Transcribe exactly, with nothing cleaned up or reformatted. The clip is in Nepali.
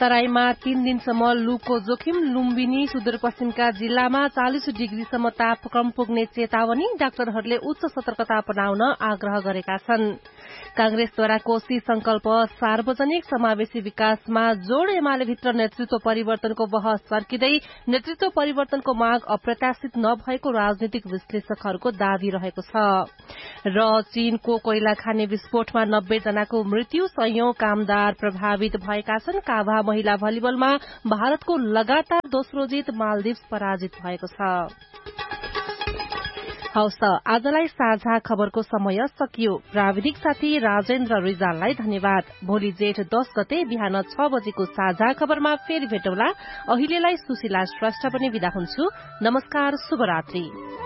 तराईमा तीन दिनसम्म लूको जोखिम। लुम्बिनी सुदूरपश्चिमका जिल्लामा चालिस डिग्रीसम्म तापक्रम पुग्ने चेतावनी। डाक्टरहरूले उच्च सतर्कता अपनाउन आग्रह गरेका छन्। कांग्रेसद्वारा कोशी संकल्प सार्वजनिक समावेशी विकासमा जोड़। एमालेभित्र नेतृत्व परिवर्तनको बहस सर्किँदै नेतृत्व परिवर्तनको माग अप्रत्याशित नभएको राजनीतिक विश्लेषकहरूको दावी रहेको छ। र चीनको कोइला खाने विस्फोटमा नब्बे जनाको मृत्यु, सयौं कामदार प्रभावित भएका छन्। काभा महिला भलिबलमा भारतको लगातार दोस्रो जित, मालदिप्स पराजित भएको छ। हवस् त आजलाई साझा खबरको समय सकियो। प्राविधिक साथी राजेन्द्र रिजाललाई धन्यवाद। भोलि जेठ दस गते बिहान छ बजेको साझा खबरमा फेरि भेटौँला। अहिलेलाई सुशीला श्रेष्ठ पनि बिदा हुन्छु। नमस्कार, शुभरात्रि।